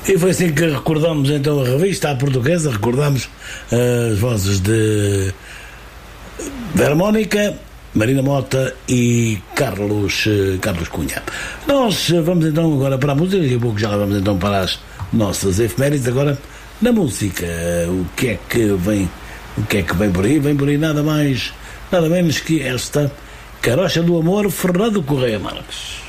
E foi assim que recordamos então a revista, a portuguesa, recordamos as vozes de Vermónica, Marina Mota e Carlos Cunha. Nós vamos então agora para a música, daqui a pouco já vamos então para as nossas efemérides. Agora na música, o que é que vem por aí? Vem por aí nada mais, nada menos que esta Carocha do Amor, Fernando Correia Marques.